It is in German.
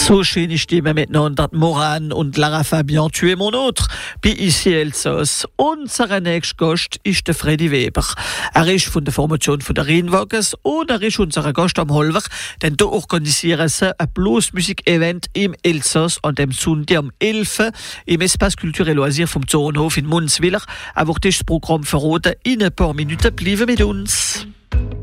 So schöne Stimme miteinander, Moran und Lara Fabian, tu es mon autre. Bei ici Elsass. Unser nächster Gast ist der Freddy Weber. Er ist von der Formation von der Rheinwagens und er ist unser Gast am Holver, denn da organisieren sie ein Bluesmusik-Event im Elsass an dem Sonntag am 11. im Espace Culture et Loisirs vom Zornhof in Monswiller. Aber das Programm verraten in ein paar Minuten. Bleiben mit uns.